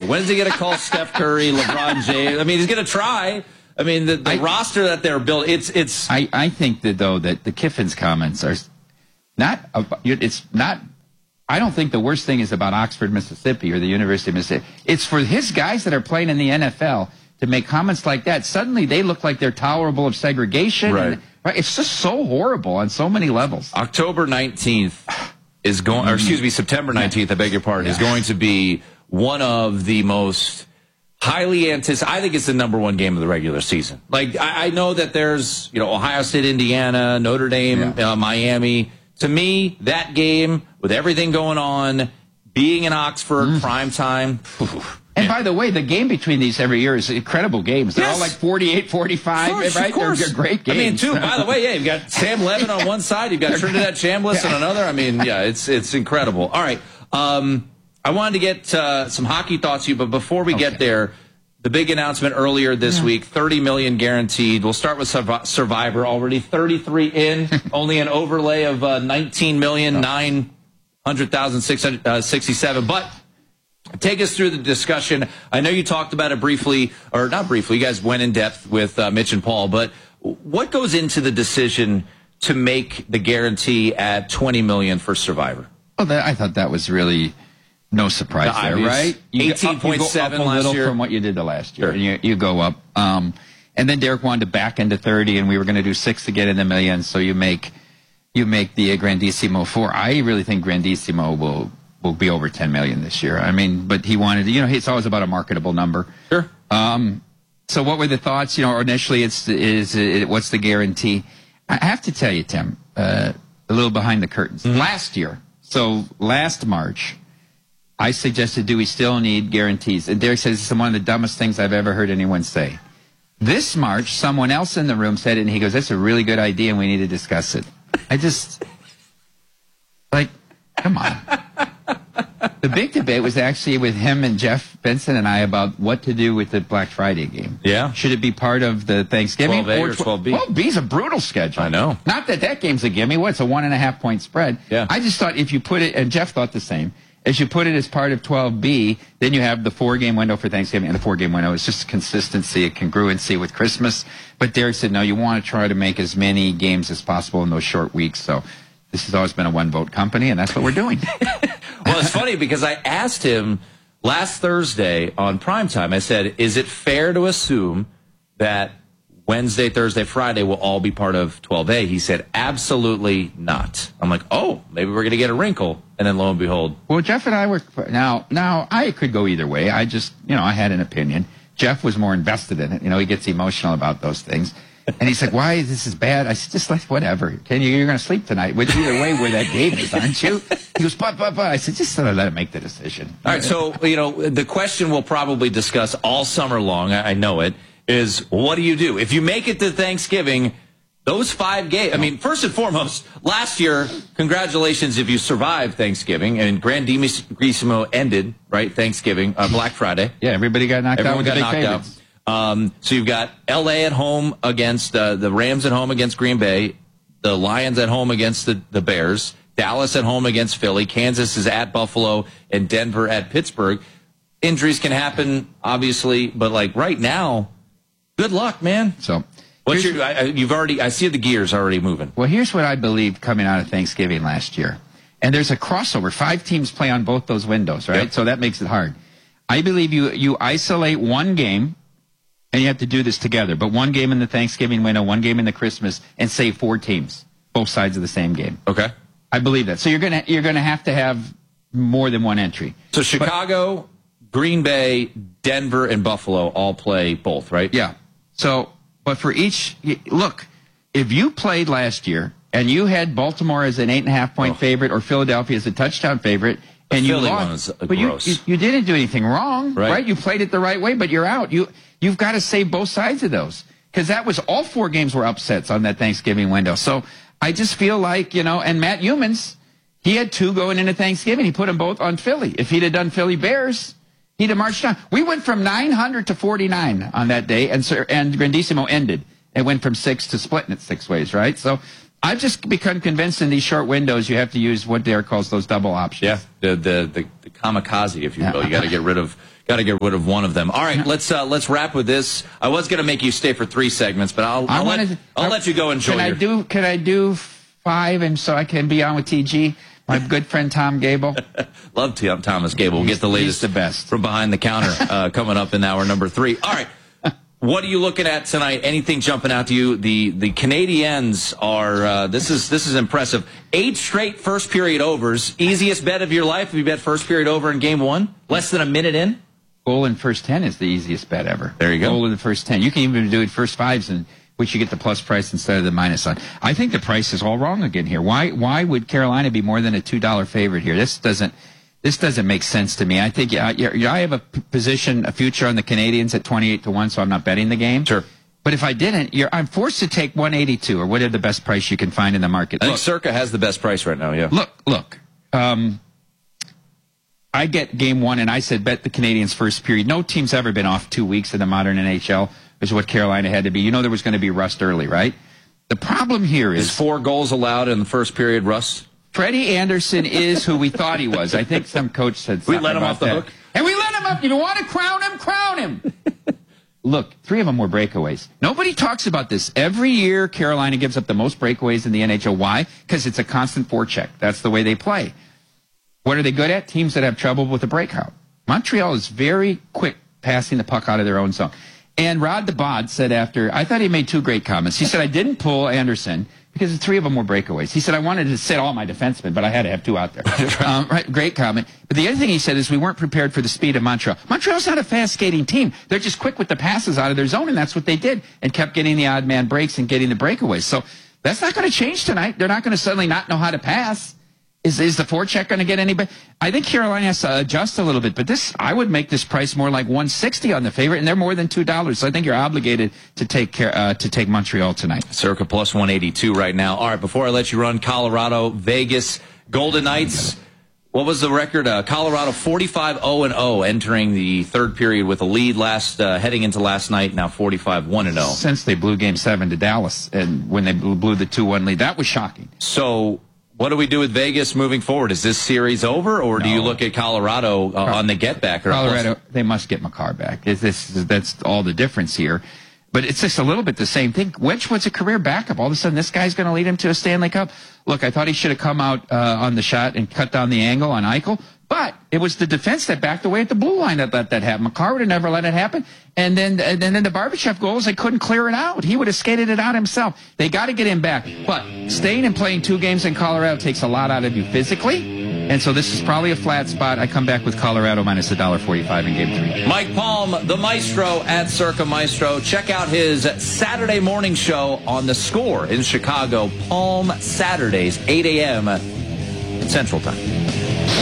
When is he going to call Steph Curry, LeBron James? I mean, he's going to try. I mean, the roster that they're building, it's. I think that though that the Kiffin's comments are not. It's not. I don't think the worst thing is about Oxford, Mississippi, or the University of Mississippi. It's for his guys that are playing in the NFL to make comments like that. Suddenly, they look like they're tolerable of segregation. Right. Right. It's just so horrible on so many levels. October 19th is going, or excuse me, September 19th, I beg your pardon, is going to be one of the most highly anticipated. I think it's the #1 game of the regular season. Like, I know that there's, Ohio State, Indiana, Notre Dame, Miami. To me, that game, with everything going on, being in Oxford, prime time. And by the way, the game between these every year is incredible games. They're all like 48-45, right? They're great games. I mean, too, by the way, you've got Sam Levin on one side, you've got Trinidad Chambliss on another. I mean, it's incredible. All right. I wanted to get some hockey thoughts to you, but before we get there, the big announcement earlier this week, $30 million guaranteed. We'll start with Survivor. Already 33 in, only an overlay of $19,900,667. But take us through the discussion. I know you talked about it briefly, or not briefly. You guys went in depth with Mitch and Paul. But what goes into the decision to make the guarantee at $20 million for Survivor? Well, I thought that was really no surprise there, right? 18.7 last year from what you did the last year. Sure. You go up. And then Derek wanted to back into 30, and we were going to do 6 to get in the million. So you make the Grandissimo 4. I really think Grandissimo will be over 10 million this year. I mean, but he wanted, it's always about a marketable number. Sure. So what were the thoughts? Initially what's the guarantee? I have to tell you, Tim, a little behind the curtains. Last year, so last March, I suggested, do we still need guarantees? And Derek says it's one of the dumbest things I've ever heard anyone say. This March, someone else in the room said it, and he goes, that's a really good idea, and we need to discuss it. I just, come on. The big debate was actually with him and Jeff Benson and I about what to do with the Black Friday game. Yeah. Should it be part of the Thanksgiving? 12A or 12B? 12B is a brutal schedule. I know. Not that game's a gimme. It's a 1.5 point spread. Yeah. I just thought if you put it, and Jeff thought the same, as you put it as part of 12B, then you have the 4-game window for Thanksgiving and the 4-game window. It's just consistency, a congruency with Christmas. But Derek said, no, you want to try to make as many games as possible in those short weeks. So this has always been a one-vote company, and that's what we're doing. Well, it's funny because I asked him last Thursday on Primetime, I said, is it fair to assume that Wednesday, Thursday, Friday will all be part of 12A? He said, absolutely not. I'm like, oh, maybe we're going to get a wrinkle. And then lo and behold. Well, Jeff and I were, now I could go either way. I just, I had an opinion. Jeff was more invested in it. He gets emotional about those things. And he's like, why this is bad? I said, just whatever. You're going to sleep tonight. Which either way where that game is, aren't you? He goes, but. I said, just let him make the decision. All right, so, the question we'll probably discuss all summer long, I know it, is what do you do? If you make it to Thanksgiving, those 5 games, I mean, first and foremost, last year, congratulations if you survived Thanksgiving, and Grandissimo ended, right, Thanksgiving, Black Friday. Yeah, everybody got knocked out. Everyone got knocked out. So you've got L.A. at home against the Rams at home against Green Bay, the Lions at home against the Bears, Dallas at home against Philly, Kansas is at Buffalo, and Denver at Pittsburgh. Injuries can happen, obviously, but right now, good luck, man. So what's I see the gears already moving. Well, here's what I believe coming out of Thanksgiving last year. And there's a crossover. 5 teams play on both those windows, right? Yep. So that makes it hard. I believe you isolate one game. And you have to do this together. But one game in the Thanksgiving window, one game in the Christmas, and say 4 teams, both sides of the same game. Okay. I believe that. So you're gonna have to have more than one entry. So Chicago, Green Bay, Denver, and Buffalo all play both, right? Yeah. So, but for each, look, if you played last year and you had Baltimore as an 8.5 point favorite or Philadelphia as a touchdown favorite, and you lost, but you didn't do anything wrong, right? You played it the right way, but you're out. You've got to save both sides of those, because that was all 4 games were upsets on that Thanksgiving window. So I just feel like, and Matt Humans, he had 2 going into Thanksgiving. He put them both on Philly. If he'd have done Philly Bears, he'd have marched on. We went from 900 to 49 on that day, and Grandissimo ended. It went from 6 to splitting it 6 ways, right? So I've just become convinced in these short windows you have to use what Derek calls those double options. Yeah, the kamikaze, if you will. You got to get rid of one of them. All right, let's wrap with this. I was going to make you stay for 3 segments, but I'll let you go enjoy. Can I do 5 and so I can be on with TG? My good friend Tom Gable. Love Thomas Gable. We'll get the latest, the best from behind the counter coming up in hour number 3. All right. What are you looking at tonight? Anything jumping out to you? The Canadiens are this is impressive. 8 straight first period overs. Easiest bet of your life if you bet first period over in game 1. Less than a minute in. Goal in first 10 is the easiest bet ever. There you go. Goal in the first 10. You can even do it first 5s, in which you get the plus price instead of the minus on. I think the price is all wrong again here. Why would Carolina be more than a $2 favorite here? This doesn't make sense to me. I think I have a future on the Canadiens at 28-1, so I'm not betting the game. Sure. But if I didn't, I'm forced to take 182 or whatever the best price you can find in the market. I think Circa has the best price right now. Yeah. Look. I get game 1, and I said bet the Canadiens first period. No team's ever been off 2 weeks in the modern NHL, which is what Carolina had to be. You know there was going to be rust early, right? The problem here is 4 goals allowed in the first period, Russ? Freddie Anderson is who we thought he was. I think some coach said something we let him about off the that. hook. And we let him up. If you want to crown him, crown him. Look, 3 of them were breakaways. Nobody talks about this. Every year, Carolina gives up the most breakaways in the NHL. Why? Because it's a constant forecheck. That's the way they play. What are they good at? Teams that have trouble with the breakout. Montreal is very quick passing the puck out of their own zone. And Rod DeBod said after, I thought he made 2 great comments. He said, I didn't pull Anderson because the 3 of them were breakaways. He said, I wanted to sit all my defensemen, but I had to have 2 out there. Right, great comment. But the other thing he said is we weren't prepared for the speed of Montreal. Montreal's not a fast-skating team. They're just quick with the passes out of their zone, and that's what they did, and kept getting the odd man breaks and getting the breakaways. So that's not going to change tonight. They're not going to suddenly not know how to pass. Is the forecheck going to get any better? I think Carolina has to adjust a little bit, but I would make this price more like $160 on the favorite, and they're more than $2. So I think you're obligated to take Montreal tonight. Circa plus 182 right now. All right, before I let you run, Colorado, Vegas, Golden Knights. What was the record? Colorado 45-0-0 entering the third period with a lead heading into last night. Now 45-1-0 since they blew Game 7 to Dallas, and when they blew the 2-1 lead, that was shocking. So. What do we do with Vegas moving forward? Is this series over, or do you look at Colorado on the get back? Colorado, they must get Makar back. That's all the difference here. But it's just a little bit the same thing. Wedgewood's a career backup. All of a sudden, this guy's going to lead him to a Stanley Cup. Look, I thought he should have come out on the shot and cut down the angle on Eichel. But it was the defense that backed away at the blue line that let that happen. Makar would have never let it happen. And then the Barbashev goals, they couldn't clear it out. He would have skated it out himself. They got to get him back. But staying and playing 2 games in Colorado takes a lot out of you physically. And so this is probably a flat spot. I come back with Colorado minus $1.45 in Game 3. Mike Palm, the Maestro at Circa Maestro. Check out his Saturday morning show on The Score in Chicago. Palm Saturdays, 8 a.m. Central Time.